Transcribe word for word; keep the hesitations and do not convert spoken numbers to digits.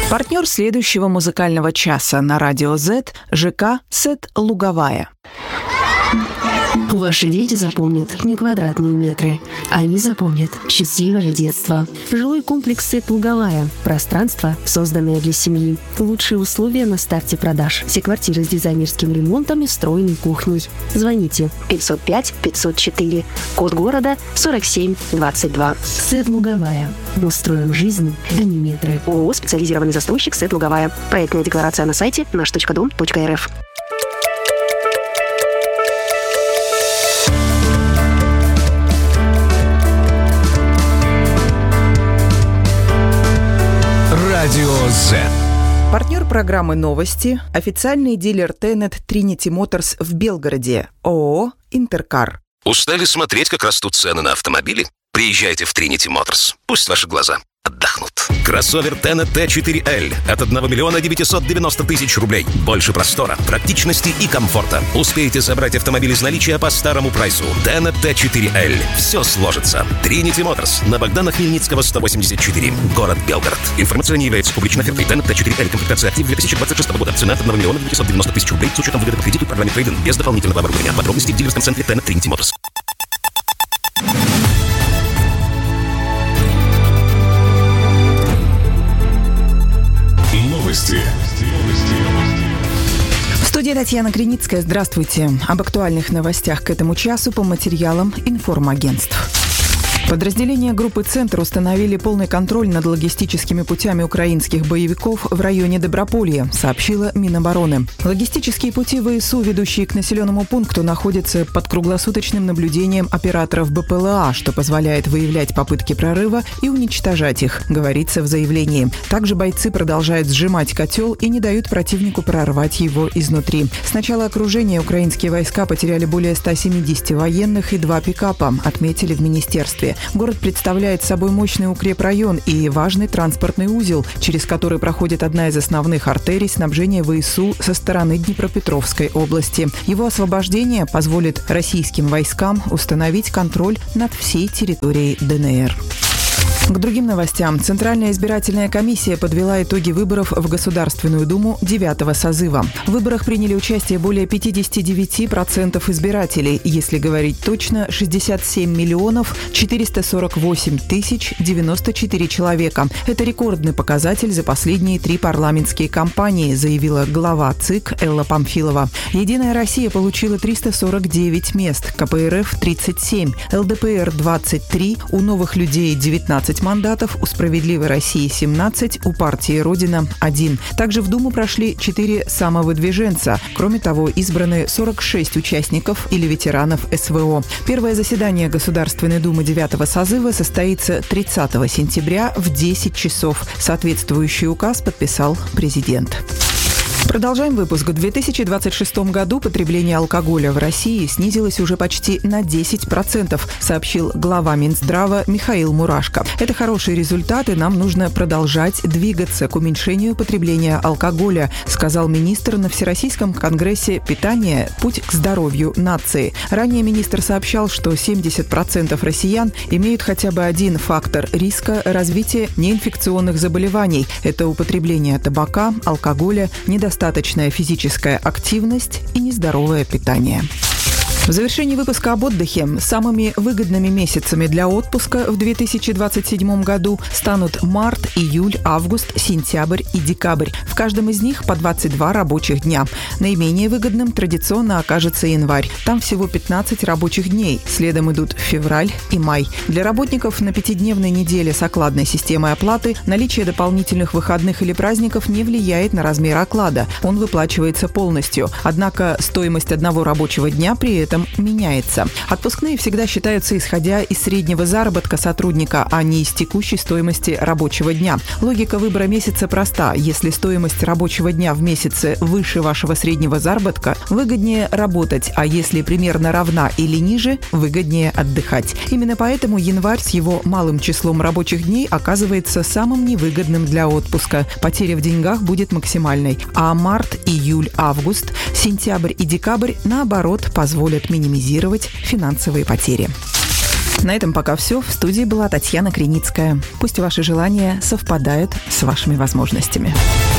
Партнер следующего музыкального часа на Радио Z – ЖК «Сет Луговая». Ваши дети запомнят не квадратные метры. Они запомнят счастливое детство. Жилой комплекс «Сет Луговая». Пространство, созданное для семьи. Лучшие условия на старте продаж. Все квартиры с дизайнерским ремонтом и встроенной кухней. Звоните пятьсот пять пятьсот четыре. Код города сорок семь двадцать два. «Сет Луговая». Мы строим жизнь, а не метры. ООО «Специализированный застройщик «Сет Луговая». Проектная декларация на сайте наш точка дом точка эр эф. Радио Z. Партнер программы «Новости» – официальный дилер Тенет Trinity Motors в Белгороде, ООО «Интеркар». Устали смотреть, как растут цены на автомобили? Приезжайте в Trinity Motors. Пусть ваши глаза отдохнут. Кроссовер Тенет Т четыре Л от одного миллиона девятьсот девяносто тысяч рублей. Больше простора, практичности и комфорта. Успеете забрать автомобиль из наличия по старому прайсу. Тенет Т четыре Л. Все сложится. Trinity Motors. На Богдана Хмельницкого, сто восемьдесят четыре. Город Белгород. Информация не является публичной офертой. Тенет Т четыре Л. Комплектация «Актив» две тысячи двадцать шестого года. Цена от одного миллиона девятьсот девяносто тысяч рублей с учетом выгоды по кредиту и программе трейд-ин. Без дополнительного оборудования. Подробности в дилерском центре Тенет Trinity Motors. Новости. В студии Татьяна Криницкая. Здравствуйте. Об актуальных новостях к этому часу по материалам информагентств. Подразделения группы «Центр» установили полный контроль над логистическими путями украинских боевиков в районе Доброполья, сообщила Минобороны. Логистические пути ВСУ, ведущие к населенному пункту, находятся под круглосуточным наблюдением операторов Б П Л А, что позволяет выявлять попытки прорыва и уничтожать их, говорится в заявлении. Также бойцы продолжают сжимать котел и не дают противнику прорвать его изнутри. С начала окружения украинские войска потеряли более ста семидесяти военных и два пикапа, отметили в министерстве. Город представляет собой мощный укрепрайон и важный транспортный узел, через который проходит одна из основных артерий снабжения ВСУ со стороны Днепропетровской области. Его освобождение позволит российским войскам установить контроль над всей территорией Д Н Р. К другим новостям. Центральная избирательная комиссия подвела итоги выборов в Государственную Думу девятого созыва. В выборах приняли участие более пятьдесят девять процентов избирателей, если говорить точно, шестьдесят семь миллионов четыреста сорок восемь тысяч девяносто четыре человека. Это рекордный показатель за последние три парламентские кампании, заявила глава ЦИК Элла Памфилова. «Единая Россия» получила триста сорок девять мест, Ка Пэ Эр Эф – тридцать семь, Эл Дэ Пэ Эр – двадцать три, у «Новых людей» – девятнадцать мандатов, у «Справедливой России» – семнадцать, у партии «Родина» – один. Также в Думу прошли четыре самовыдвиженца. Кроме того, избраны сорок шесть участников или ветеранов Эс Вэ О. Первое заседание Государственной Думы девятого созыва состоится тридцатого сентября в десять часов. Соответствующий указ подписал президент. Продолжаем выпуск. В две тысячи двадцать шестом году потребление алкоголя в России снизилось уже почти на десять процентов, сообщил глава Минздрава Михаил Мурашко. Это хороший результат, и нам нужно продолжать двигаться к уменьшению потребления алкоголя, сказал министр на Всероссийском конгрессе питания «Путь к здоровью нации». Ранее министр сообщал, что семьдесят процентов россиян имеют хотя бы один фактор риска развития неинфекционных заболеваний. Это употребление табака, алкоголя, недостаточно Достаточная физическая активность и нездоровое питание. В завершении выпуска об отдыхе самыми выгодными месяцами для отпуска в две тысячи двадцать седьмом году станут март, июль, август, сентябрь и декабрь. В каждом из них по двадцать два рабочих дня. Наименее выгодным традиционно окажется январь. Там всего пятнадцать рабочих дней. Следом идут февраль и май. Для работников на пятидневной неделе с окладной системой оплаты наличие дополнительных выходных или праздников не влияет на размер оклада. Он выплачивается полностью. Однако стоимость одного рабочего дня при этом меняется. Отпускные всегда считаются исходя из среднего заработка сотрудника, а не из текущей стоимости рабочего дня. Логика выбора месяца проста. Если стоимость рабочего дня в месяце выше вашего среднего заработка, выгоднее работать, а если примерно равна или ниже, выгоднее отдыхать. Именно поэтому январь с его малым числом рабочих дней оказывается самым невыгодным для отпуска. Потеря в деньгах будет максимальной. А март, июль, август, сентябрь и декабрь, наоборот, позволят минимизировать финансовые потери. На этом пока все. В студии была Татьяна Криницкая. Пусть ваши желания совпадают с вашими возможностями.